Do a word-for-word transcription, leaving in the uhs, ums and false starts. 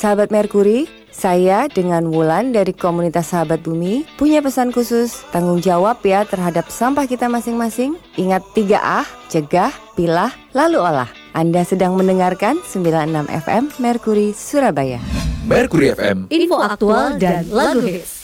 Sahabat Merkuri, saya dengan Wulan dari komunitas Sahabat Bumi punya pesan khusus. Tanggung jawab ya terhadap sampah kita masing-masing. Ingat tiga A, cegah, pilah, lalu olah. Anda sedang mendengarkan sembilan puluh enam F M Merkuri Surabaya. Merkuri F M, info aktual dan lagu hits.